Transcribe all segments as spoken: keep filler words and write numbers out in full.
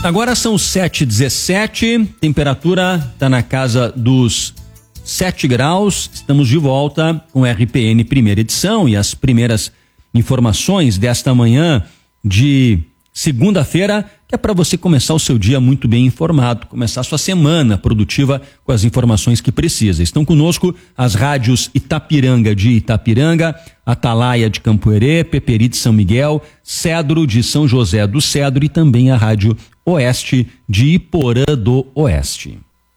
Agora são sete e dezessete, temperatura está na casa dos sete graus. Estamos de volta com o R P N primeira edição e as primeiras informações desta manhã de segunda-feira, que é para você começar o seu dia muito bem informado, começar a sua semana produtiva com as informações que precisa. Estão conosco as rádios Itapiranga de Itapiranga, Atalaia de Campo-Herê, Peperi de São Miguel, Cedro de São José do Cedro e também a rádio Oeste de Iporã do Oeste.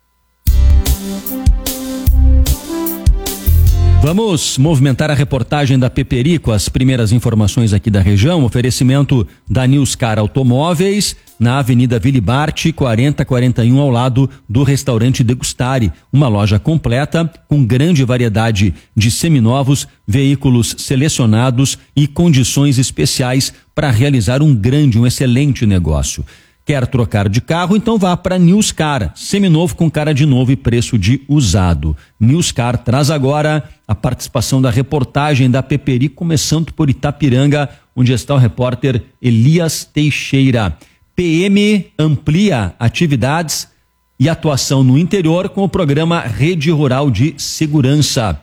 Vamos movimentar a reportagem da Peperi com as primeiras informações aqui da região. Oferecimento da Newscar Automóveis, na Avenida Vilibarte, quarenta quarenta e um, ao lado do restaurante Degustare. Uma loja completa, com grande variedade de seminovos, veículos selecionados e condições especiais para realizar um grande, um excelente negócio. Quer trocar de carro? Então vá para Newscar, seminovo com cara de novo e preço de usado. Newscar traz agora a participação da reportagem da Peperi, começando por Itapiranga, onde está o repórter Elias Teixeira. P M amplia atividades e atuação no interior com o programa Rede Rural de Segurança.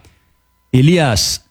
Elias.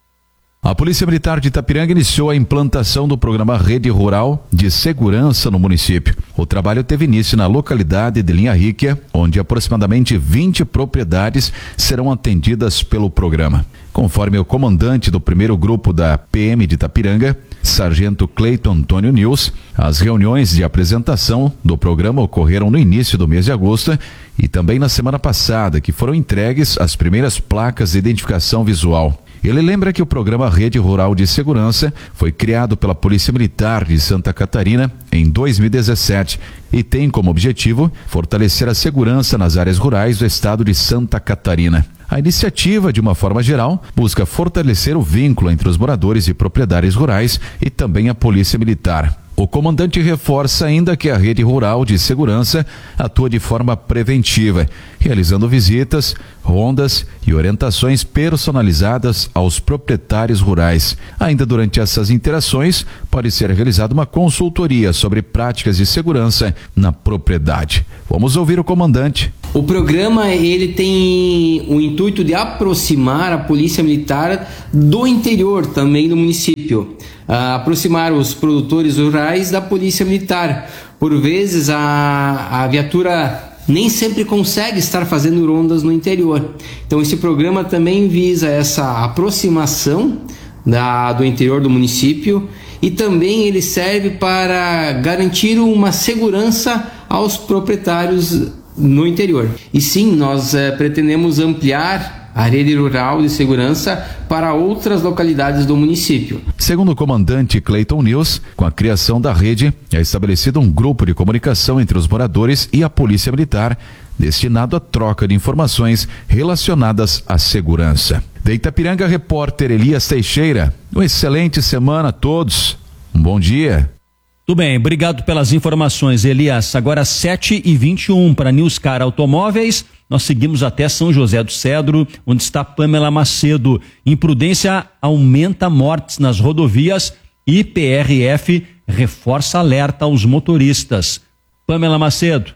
A Polícia Militar de Itapiranga iniciou a implantação do programa Rede Rural de Segurança no município. O trabalho teve início na localidade de Linha Ríquia, onde aproximadamente vinte propriedades serão atendidas pelo programa. Conforme o comandante do primeiro grupo da P M de Itapiranga, Sargento Cleiton Antônio Nils, as reuniões de apresentação do programa ocorreram no início do mês de agosto e também na semana passada, que foram entregues as primeiras placas de identificação visual. Ele lembra que o programa Rede Rural de Segurança foi criado pela Polícia Militar de Santa Catarina em dois mil e dezessete e tem como objetivo fortalecer a segurança nas áreas rurais do estado de Santa Catarina. A iniciativa, de uma forma geral, busca fortalecer o vínculo entre os moradores e propriedades rurais e também a Polícia Militar. O comandante reforça ainda que a Rede Rural de Segurança atua de forma preventiva, realizando visitas, rondas e orientações personalizadas aos proprietários rurais. Ainda durante essas interações, pode ser realizada uma consultoria sobre práticas de segurança na propriedade. Vamos ouvir o comandante. O programa ele tem o intuito de aproximar a Polícia Militar do interior também do município, uh, aproximar os produtores rurais da Polícia Militar. Por vezes a, a viatura nem sempre consegue estar fazendo rondas no interior. Então esse programa também visa essa aproximação da, do interior do município e também ele serve para garantir uma segurança aos proprietários no interior. E sim, nós eh, pretendemos ampliar a rede rural de segurança para outras localidades do município. Segundo o comandante Cleiton Nils, com a criação da rede, é estabelecido um grupo de comunicação entre os moradores e a Polícia Militar, destinado à troca de informações relacionadas à segurança. De Itapiranga, repórter Elias Teixeira. Uma excelente semana a todos. Um bom dia. Tudo bem, obrigado pelas informações, Elias. Agora sete e vinte e um para Newscar Automóveis. Nós seguimos até São José do Cedro, onde está Pamela Macedo. Imprudência aumenta mortes nas rodovias e P R F reforça alerta aos motoristas. Pamela Macedo.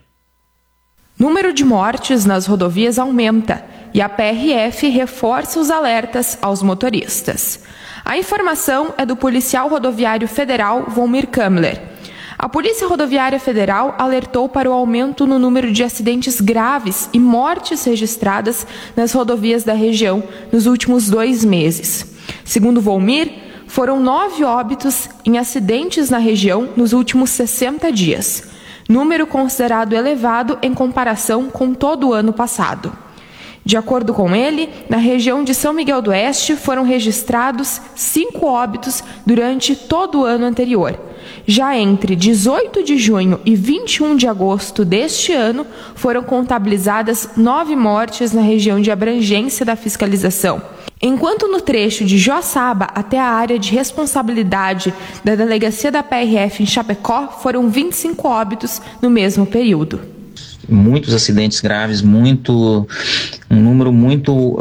Número de mortes nas rodovias aumenta e a P R F reforça os alertas aos motoristas. A informação é do policial rodoviário federal Volmir Kammler. A Polícia Rodoviária Federal alertou para o aumento no número de acidentes graves e mortes registradas nas rodovias da região nos últimos dois meses. Segundo Volmir, foram nove óbitos em acidentes na região nos últimos sessenta dias, número considerado elevado em comparação com todo o ano passado. De acordo com ele, na região de São Miguel do Oeste foram registrados cinco óbitos durante todo o ano anterior. Já entre dezoito de junho e vinte e um de agosto deste ano, foram contabilizadas nove mortes na região de abrangência da fiscalização, enquanto no trecho de Joaçaba até a área de responsabilidade da Delegacia da P R F em Chapecó foram vinte e cinco óbitos no mesmo período. Muitos acidentes graves, muito, um número muito uh,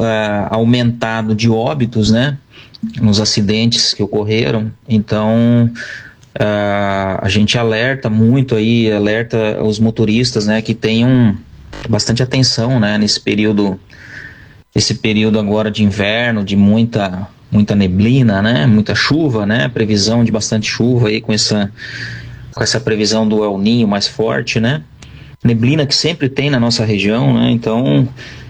aumentado de óbitos, né, nos acidentes que ocorreram. Então, Uh, a gente alerta muito aí, alerta os motoristas, né, que tenham bastante atenção, né, nesse período, esse período agora de inverno, de muita, muita neblina, né, muita chuva, né, previsão de bastante chuva aí com essa, com essa previsão do El Niño mais forte, né, neblina que sempre tem na nossa região, né, então...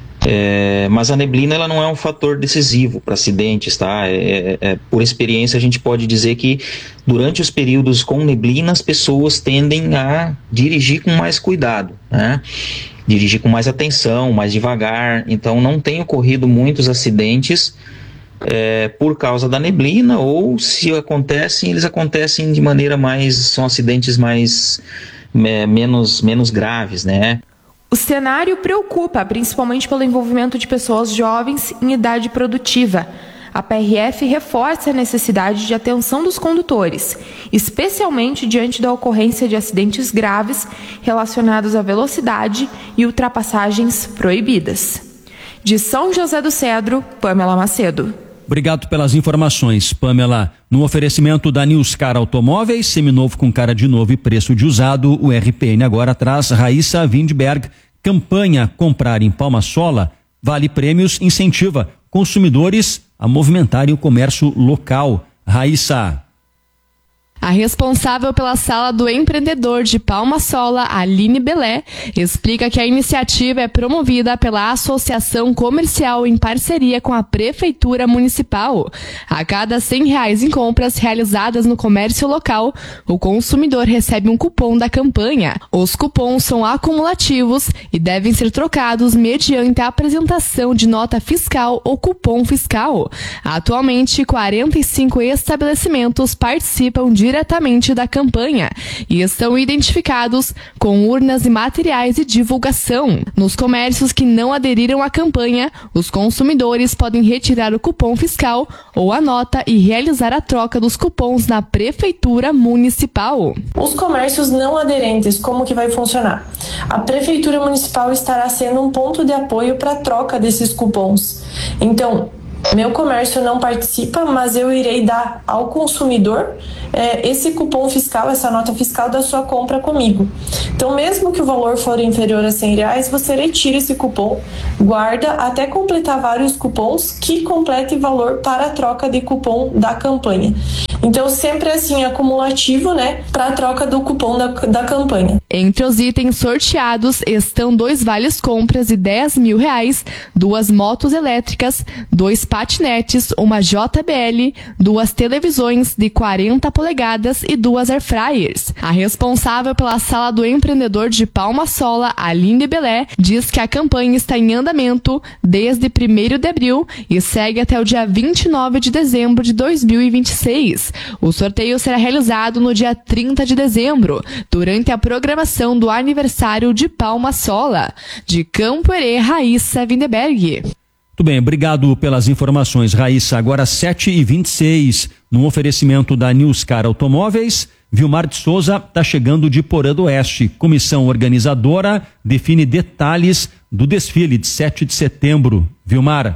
É, mas a neblina ela não é um fator decisivo para acidentes, tá? É, é, por experiência a gente pode dizer que durante os períodos com neblina as pessoas tendem a dirigir com mais cuidado, né? Dirigir com mais atenção, mais devagar. Então não tem ocorrido muitos acidentes é, por causa da neblina, ou se acontecem, eles acontecem de maneira mais, são acidentes mais é, menos, menos graves, né? O cenário preocupa, principalmente pelo envolvimento de pessoas jovens em idade produtiva. A P R F reforça a necessidade de atenção dos condutores, especialmente diante da ocorrência de acidentes graves relacionados à velocidade e ultrapassagens proibidas. De São José do Cedro, Pamela Macedo. Obrigado pelas informações, Pamela. No oferecimento da Newscar Automóveis, seminovo com cara de novo e preço de usado, o R P N agora traz Raíssa Windberg. Campanha Comprar em Palma Sola, vale prêmios, incentiva consumidores a movimentarem o comércio local. Raíssa. A responsável pela Sala do Empreendedor de Palma Sola, Aline Belé, explica que a iniciativa é promovida pela Associação Comercial em parceria com a Prefeitura Municipal. A cada cem reais em compras realizadas no comércio local, o consumidor recebe um cupom da campanha. Os cupons são acumulativos e devem ser trocados mediante a apresentação de nota fiscal ou cupom fiscal. Atualmente, quarenta e cinco estabelecimentos participam de diretamente da campanha e estão identificados com urnas e materiais de divulgação. Nos comércios que não aderiram à campanha, os consumidores podem retirar o cupom fiscal ou a nota e realizar a troca dos cupons na Prefeitura Municipal. Os comércios não aderentes, como que vai funcionar? A Prefeitura Municipal estará sendo um ponto de apoio para a troca desses cupons. Então, meu comércio não participa, mas eu irei dar ao consumidor é, esse cupom fiscal, essa nota fiscal da sua compra comigo. Então, mesmo que o valor for inferior a cem reais, você retira esse cupom, guarda até completar vários cupons que complete valor para a troca de cupom da campanha. Então, sempre assim, acumulativo, né, para a troca do cupom da, da campanha. Entre os itens sorteados estão dois vales compras de dez mil reais, duas motos elétricas, dois patinetes, uma J B L, duas televisões de quarenta polegadas e duas air fryers. A responsável pela Sala do Empreendedor de Palma Sola, Aline Belé, diz que a campanha está em andamento desde primeiro de abril e segue até o dia vinte e nove de dezembro de dois mil e vinte e seis. O sorteio será realizado no dia trinta de dezembro, durante a programação do aniversário de Palma Sola. De Campo Herê, Raíssa Windberg. Muito bem, obrigado pelas informações, Raíssa. Agora sete e vinte e seis, no oferecimento da Newscar Automóveis, Vilmar de Souza está chegando de Porã do Oeste. Comissão organizadora define detalhes do desfile de sete de setembro. Vilmar.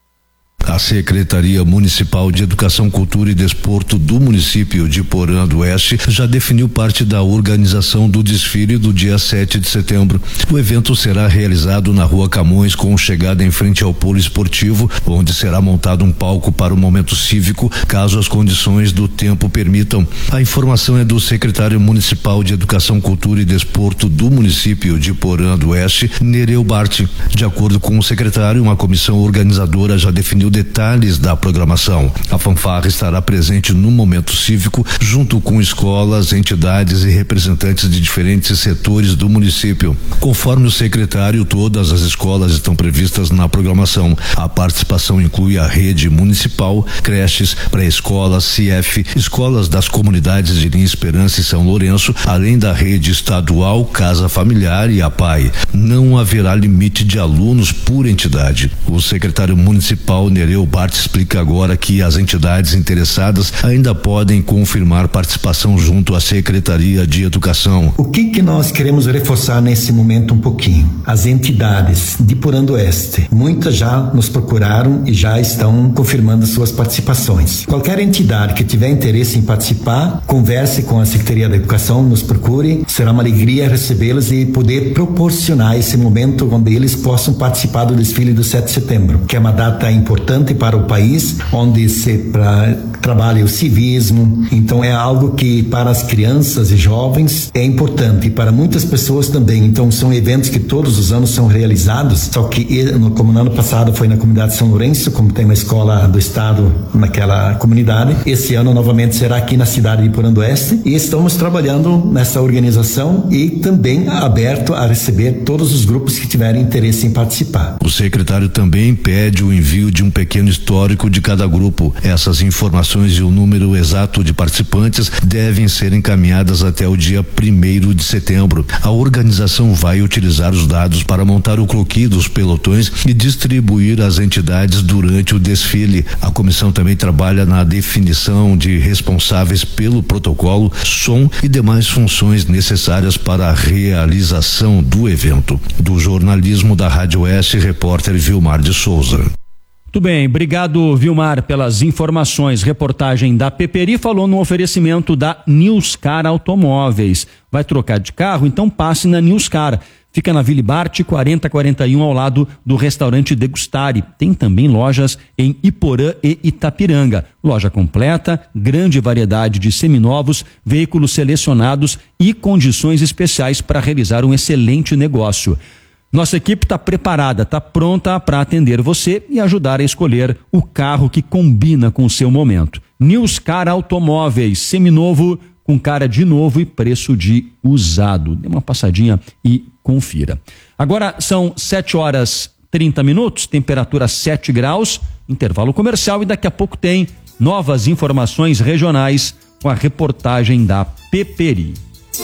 A Secretaria Municipal de Educação, Cultura e Desporto do município de Porã do Oeste já definiu parte da organização do desfile do dia sete de setembro. O evento será realizado na Rua Camões, com chegada em frente ao polo esportivo, onde será montado um palco para o momento cívico, caso as condições do tempo permitam. A informação é do secretário municipal de Educação, Cultura e Desporto do município de Porã do Oeste, Nereu Bart. De acordo com o secretário, uma comissão organizadora já definiu detalhes da programação. A fanfarra estará presente no momento cívico, junto com escolas, entidades e representantes de diferentes setores do município. Conforme o secretário, todas as escolas estão previstas na programação. A participação inclui a rede municipal, creches, pré-escolas, C F, escolas das comunidades de Linha Esperança e São Lourenço, além da rede estadual, Casa Familiar e a P A I. Não haverá limite de alunos por entidade. O secretário municipal Nereu Bart explica agora que as entidades interessadas ainda podem confirmar participação junto à Secretaria de Educação. O que que nós queremos reforçar nesse momento um pouquinho? As entidades de Porã do Oeste, muitas já nos procuraram e já estão confirmando suas participações. Qualquer entidade que tiver interesse em participar, converse com a Secretaria da Educação, nos procure, será uma alegria recebê-los e poder proporcionar esse momento onde eles possam participar do desfile do sete de setembro, que é uma data importante para o país, onde se pra, trabalha o civismo. Então é algo que para as crianças e jovens é importante e para muitas pessoas também. Então são eventos que todos os anos são realizados, só que como no ano passado foi na comunidade São Lourenço, como tem uma escola do estado naquela comunidade, esse ano novamente será aqui na cidade de Porã do Oeste e estamos trabalhando nessa organização e também aberto a receber todos os grupos que tiverem interesse em participar. O secretário também pede o envio de um pequeno histórico de cada grupo. Essas informações e o número exato de participantes devem ser encaminhadas até o dia primeiro de setembro. A organização vai utilizar os dados para montar o croquis dos pelotões e distribuir às entidades durante o desfile. A comissão também trabalha na definição de responsáveis pelo protocolo, som e demais funções necessárias para a realização do evento. Do jornalismo da Rádio Oeste, repórter Vilmar de Souza. Muito bem, obrigado Vilmar pelas informações. Reportagem da Peperi falou no oferecimento da Newscar Automóveis. Vai trocar de carro? Então passe na Newscar. Fica na Vila Bart quarenta quarenta e um, ao lado do restaurante Degustare. Tem também lojas em Iporã e Itapiranga. Loja completa, grande variedade de seminovos, veículos selecionados e condições especiais para realizar um excelente negócio. Nossa equipe está preparada, está pronta para atender você e ajudar a escolher o carro que combina com o seu momento. Newscar Automóveis, seminovo com cara de novo e preço de usado. Dê uma passadinha e confira. Agora são sete horas trinta minutos, temperatura sete graus, intervalo comercial e daqui a pouco tem novas informações regionais com a reportagem da Peperi.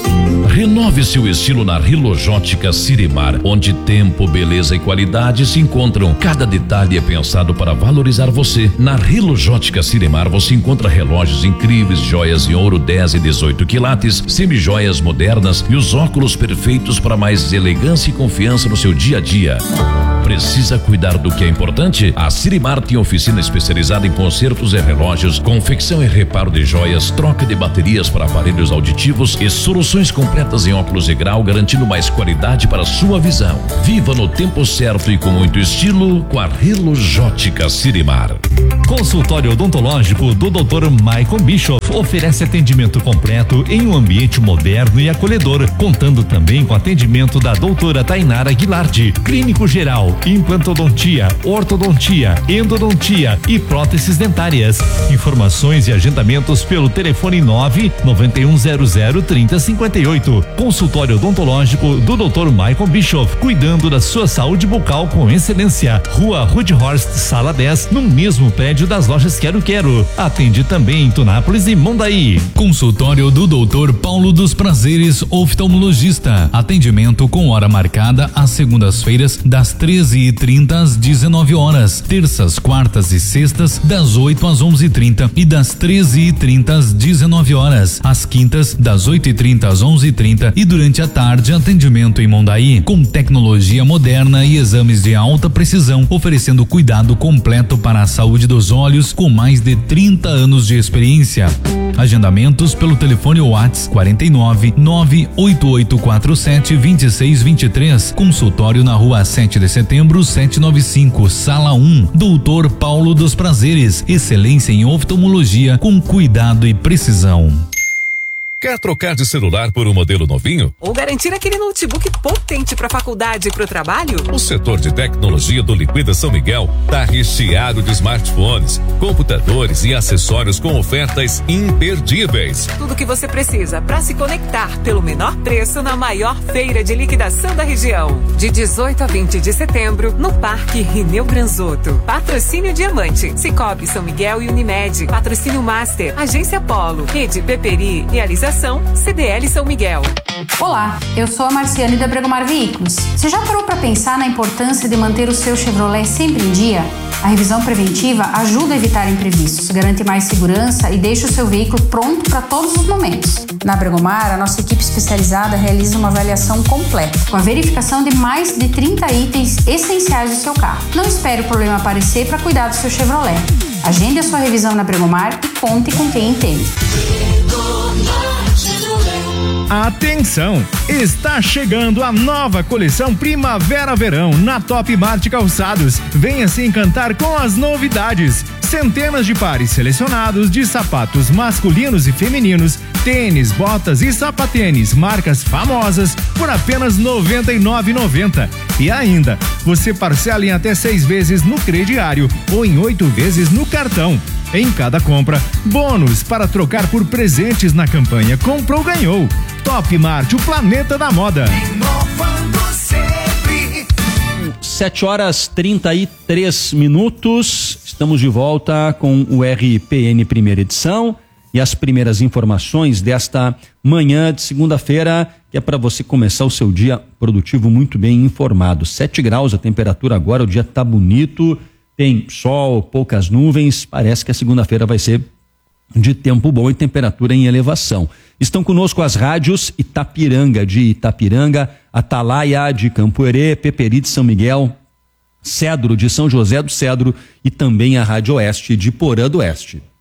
Renove seu estilo na Rilojótica Sirimar, onde tempo, beleza e qualidade se encontram. Cada detalhe é pensado para valorizar você. Na Rilojótica Sirimar você encontra relógios incríveis, joias em ouro dez e dezoito quilates, semijoias modernas e os óculos perfeitos para mais elegância e confiança no seu dia a dia. Precisa cuidar do que é importante? A Sirimar tem oficina especializada em consertos e relógios, confecção e reparo de joias, troca de baterias para aparelhos auditivos e soluções completas em óculos de grau, garantindo mais qualidade para sua visão. Viva no tempo certo e com muito estilo com a Rilojótica Sirimar. Consultório odontológico do doutor Michael Bischoff oferece atendimento completo em um ambiente moderno e acolhedor, contando também com atendimento da doutora Tainara Guilardi, clínico geral, implantodontia, ortodontia, endodontia e próteses dentárias. Informações e agendamentos pelo telefone nove nove um zero zero trinta cinquenta e oito. Consultório odontológico do doutor Michael Bischoff, cuidando da sua saúde bucal com excelência. Rua Rudhorst, sala dez, no mesmo prédio das lojas Quero Quero. Atende também em Tunápolis e Mondaí. Consultório do doutor Paulo dos Prazeres, oftalmologista. Atendimento com hora marcada às segundas-feiras, das treze e trinta às dezenove horas. Terças, quartas e sextas, das oito às onze e trinta e das treze e trinta às dezenove horas. Às quintas, das oito e trinta às onze e trinta e durante a tarde, atendimento em Mondaí, com tecnologia moderna e exames de alta precisão, oferecendo cuidado completo para a saúde dos olhos com mais de trinta anos de experiência. Agendamentos pelo telefone WhatsApp quarenta e nove, nove oito oito quatro sete, vinte e seis vinte e três. Consultório na rua sete de setembro, setecentos e noventa e cinco, sala um. doutor Paulo dos Prazeres, excelência em oftalmologia com cuidado e precisão. Quer trocar de celular por um modelo novinho? Ou garantir aquele notebook potente para a faculdade e para o trabalho? O setor de tecnologia do Liquida São Miguel está recheado de smartphones, computadores e acessórios com ofertas imperdíveis. Tudo o que você precisa para se conectar pelo menor preço na maior feira de liquidação da região. De dezoito a vinte de setembro, no Parque Rineu Granzotto. Patrocínio Diamante, Cicobi São Miguel e Unimed. Patrocínio Master, Agência Polo, Rede Peperi, realiza Organização C D L São Miguel. Olá, eu sou a Marciane da Bregomar Veículos. Você já parou para pensar na importância de manter o seu Chevrolet sempre em dia? A revisão preventiva ajuda a evitar imprevistos, garante mais segurança e deixa o seu veículo pronto para todos os momentos. Na Bregomar, a nossa equipe especializada realiza uma avaliação completa, com a verificação de mais de trinta itens essenciais do seu carro. Não espere o problema aparecer para cuidar do seu Chevrolet. Agende a sua revisão na Bregomar e conte com quem entende. Atenção! Está chegando a nova coleção Primavera-Verão na Top Mart Calçados. Venha se encantar com as novidades. Centenas de pares selecionados de sapatos masculinos e femininos, tênis, botas e sapatênis, marcas famosas, por apenas noventa e nove reais e noventa centavos. E ainda, você parcela em até seis vezes no crediário ou em oito vezes no cartão. Em cada compra, bônus para trocar por presentes na campanha Comprou Ganhou. Top Mart, o planeta da moda. sete horas trinta e três minutos. Estamos de volta com o R P N primeira edição e as primeiras informações desta manhã de segunda-feira, que é para você começar o seu dia produtivo muito bem informado. sete graus a temperatura agora, o dia tá bonito. Tem sol, poucas nuvens, parece que a segunda-feira vai ser de tempo bom e temperatura em elevação. Estão conosco as rádios Itapiranga de Itapiranga, Atalaia de Campo Herê, Peperi de São Miguel, Cedro de São José do Cedro e também a Rádio Oeste de Porã do Oeste.